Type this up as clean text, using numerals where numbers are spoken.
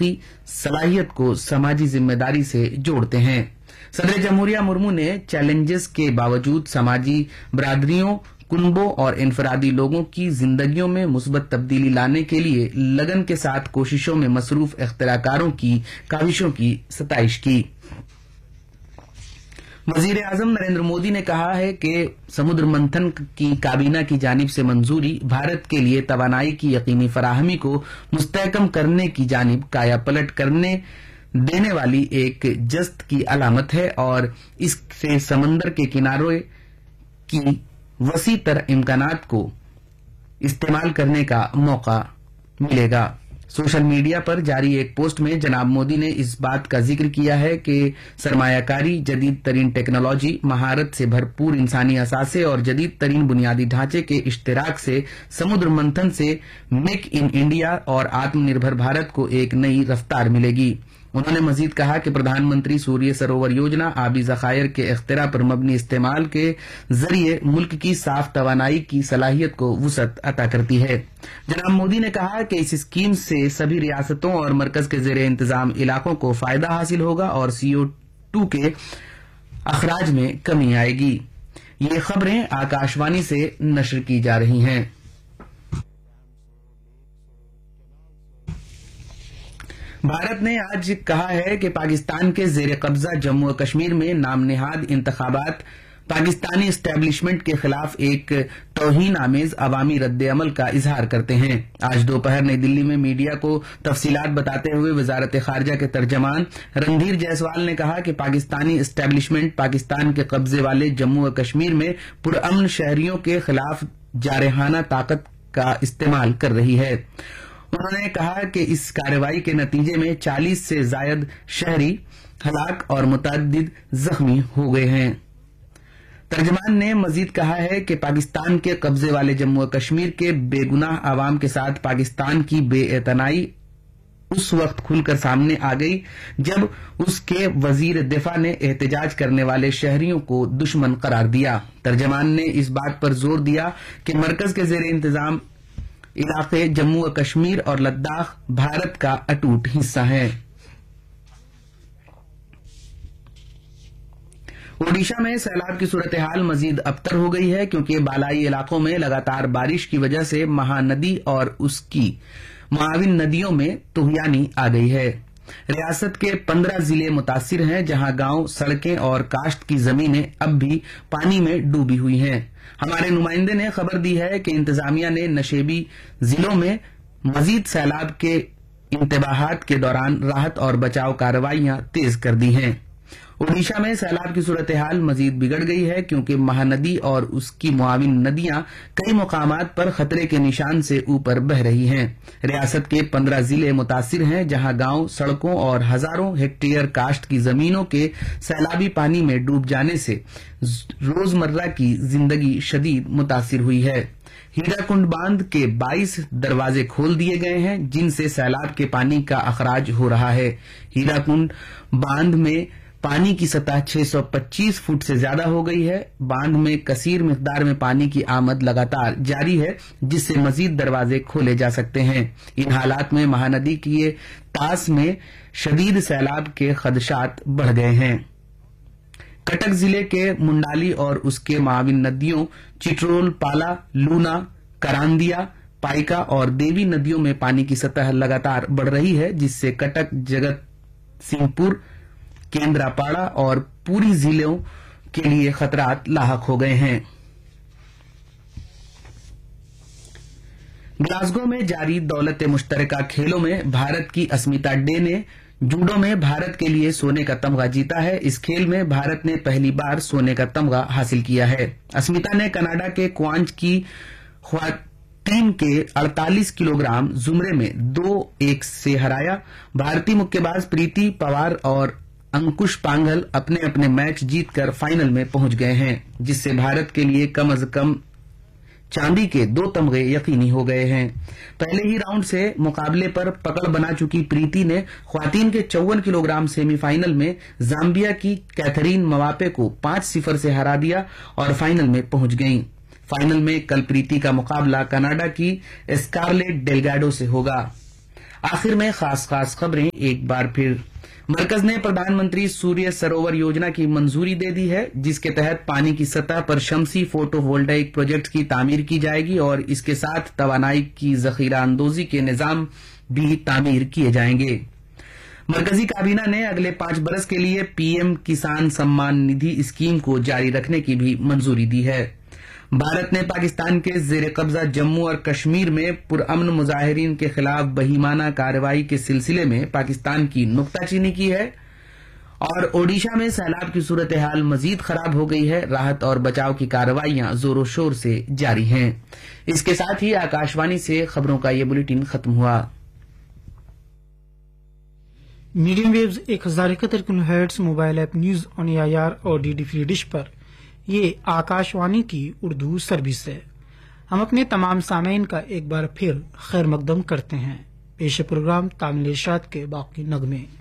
تخلیقی صلاحیت کو سماجی ذمہ داری سے جوڑتے ہیں۔ صدر جمہوریہ مرمو نے چیلنجز کے باوجود سماجی برادریوں، کنبوں اور انفرادی لوگوں کی زندگیوں میں مثبت تبدیلی لانے کے لیے لگن کے ساتھ کوششوں میں مصروف اختراع کاروں کی کاوشوں کی ستائش کی۔ وزیر اعظم نریندر مودی نے کہا ہے کہ سمندر منتھن کی کابینہ کی جانب سے منظوری بھارت کے لیے توانائی کی یقینی فراہمی کو مستحکم کرنے کی جانب کایا پلٹ کرنے دینے والی ایک جست کی علامت ہے اور اس سے سمندر کے کنارے کی وسیع تر امکانات کو استعمال کرنے کا موقع ملے گا۔ سوشل میڈیا پر جاری ایک پوسٹ میں جناب مودی نے اس بات کا ذکر کیا ہے کہ سرمایہ کاری، جدید ترین ٹیکنالوجی، مہارت سے بھرپور انسانی اثاثے اور جدید ترین بنیادی ڈھانچے کے اشتراک سے سمندر منتھن سے میک ان انڈیا اور آتم نربھر بھارت کو ایک نئی رفتار ملے گی۔ انہوں نے مزید کہا کہ پردھان منتری سوریہ سروور یوجنا آبی ذخائر کے اختراع پر مبنی استعمال کے ذریعے ملک کی صاف توانائی کی صلاحیت کو وسعت عطا کرتی ہے۔ جناب مودی نے کہا کہ اس اسکیم سے سبھی ریاستوں اور مرکز کے زیر انتظام علاقوں کو فائدہ حاصل ہوگا اور CO2 کے اخراج میں کمی آئے گی۔ یہ خبریں آکاشوانی سے نشر کی جا رہی ہیں۔ بھارت نے آج کہا ہے کہ پاکستان کے زیر قبضہ جموں و کشمیر میں نام نہاد انتخابات پاکستانی اسٹیبلشمنٹ کے خلاف ایک توہین آمیز عوامی رد عمل کا اظہار کرتے ہیں۔ آج دوپہر نئی دلی میں میڈیا کو تفصیلات بتاتے ہوئے وزارت خارجہ کے ترجمان رندھیر جیسوال نے کہا کہ پاکستانی اسٹیبلشمنٹ پاکستان کے قبضے والے جموں و کشمیر میں پرامن شہریوں کے خلاف جارحانہ طاقت کا استعمال کر رہی ہے۔ انہوں نے کہا کہ اس کارروائی کے نتیجے میں 40 سے زائد شہری ہلاک اور متعدد زخمی ہو گئے ہیں۔ ترجمان نے مزید کہا ہے کہ پاکستان کے قبضے والے جموں و کشمیر کے بے گناہ عوام کے ساتھ پاکستان کی بے اعتنائی اس وقت کھل کر سامنے آ گئی جب اس کے وزیر دفاع نے احتجاج کرنے والے شہریوں کو دشمن قرار دیا۔ ترجمان نے اس بات پر زور دیا کہ مرکز کے زیر انتظام علاقے جموں و کشمیر اور لداخ بھارت کا اٹوٹ حصہ ہیں۔ اوڈیشہ میں سیلاب کی صورتحال مزید ابتر ہو گئی ہے کیونکہ بالائی علاقوں میں لگاتار بارش کی وجہ سے مہاندی اور اس کی معاون ندیوں میں طغیانی آ گئی ہے۔ ریاست کے 15 ضلع متاثر ہیں جہاں گاؤں، سڑکیں اور کاشت کی زمینیں اب بھی پانی میں ڈوبی ہوئی ہیں۔ ہمارے نمائندے نے خبر دی ہے کہ انتظامیہ نے نشیبی ضلعوں میں مزید سیلاب کے انتباہات کے دوران راحت اور بچاؤ کارروائیاں تیز کر دی ہیں۔ اوڈیشہ میں سیلاب کی صورتحال مزید بگڑ گئی ہے کیونکہ مہاندی اور اس کی معاون ندیاں کئی مقامات پر خطرے کے نشان سے اوپر بہہ رہی ہیں۔ ریاست کے 15 ضلع متاثر ہیں جہاں گاؤں، سڑکوں اور ہزاروں ہیکٹیئر کاشت کی زمینوں کے سیلابی پانی میں ڈوب جانے سے روزمرہ کی زندگی شدید متاثر ہوئی ہے۔ ہیرا کنڈ باندھ کے 22 دروازے کھول دیے گئے ہیں جن سے سیلاب کے پانی کا اخراج ہو رہا ہے۔ ہیرا کنڈ باندھ میں پانی کی سطح 625 فٹ سے زیادہ ہو گئی ہے۔ باندھ میں کثیر مقدار میں پانی کی آمد لگاتار جاری ہے جس سے مزید دروازے کھولے جا سکتے ہیں۔ ان حالات میں مہاندی کی طاس میں شدید سیلاب کے خدشات بڑھ گئے ہیں۔ کٹک ضلع کے منڈالی اور اس کے معاون ندیوں چٹرول، پالا، لونا، کرانڈیا، پائکا اور دیوی ندیوں میں پانی کی سطح لگاتار بڑھ رہی ہے جس سے کٹک، جگت سنگھ پور، کیندرا پاڑا اور پوری ضلعوں کے لیے خطرات لاحق ہو گئے ہیں۔ گلاسگو میں جاری دولت مشترکہ کھیلوں میں بھارت کی اسمیتا ڈے نے جوڈو میں بھارت کے لیے سونے کا تمغہ جیتا ہے۔ اس کھیل میں بھارت نے پہلی بار سونے کا تمغہ حاصل کیا ہے۔ اسمیتا نے کینیڈا کے کوانچ کی خواتین کے 48 کلو گرام زمرے میں 2-1 سے ہرایا۔ بھارتی مکے باز پریتی پوار اور انکش پانگھل اپنے اپنے میچ جیت کر فائنل میں پہنچ گئے ہیں جس سے بھارت کے لیے کم از کم چاندی کے 2 تمغے یقینی ہو گئے ہیں۔ پہلے ہی راؤنڈ سے مقابلے پر پکڑ بنا چکی پریتی نے خواتین کے 54 کلو گرام سیمی فائنل میں زامبیا کی کیتھرین مواپے کو 5-0 سے ہرا دیا اور فائنل میں پہنچ گئیں۔ فائنل میں کل پریتی کا مقابلہ کینیڈا کی اسکارلیٹ ڈیلگاڈو سے ہوگا۔ آخر میں خاص خبریں ایک بار پھر۔ مرکز نے پردھان منتری سوریہ سروور یوجنا کی منظوری دے دی ہے، جس کے تحت پانی کی سطح پر شمسی فوٹو وولٹائک پروجیکٹ کی تعمیر کی جائے گی اور اس کے ساتھ توانائی کی ذخیرہ اندوزی کے نظام بھی تعمیر کیے جائیں گے۔ مرکزی کابینہ نے اگلے 5 برس کے لیے P M Kisan Samman Nidhi scheme کو جاری رکھنے کی بھی منظوری دی ہے۔ بھارت نے پاکستان کے زیر قبضہ جموں اور کشمیر میں پرامن مظاہرین کے خلاف بہیمانہ کارروائی کے سلسلے میں پاکستان کی نکتہ چینی کی ہے، اور اوڈیشہ میں سیلاب کی صورتحال مزید خراب ہو گئی ہے۔ راحت اور بچاؤ کی کارروائیاں زور و شور سے جاری ہیں۔ اس کے ساتھ ہی آکاشوانی سے خبروں کا یہ بلیٹن ختم ہوا۔ Medium views 1071 kilo hertz mobile app news on AIR اور DD فری ڈش پر یہ آکاشوانی کی اردو سروس ہے۔ ہم اپنے تمام سامعین کا ایک بار پھر خیر مقدم کرتے ہیں۔ پیش پروگرام تامل ارشاد کے باقی نغمے۔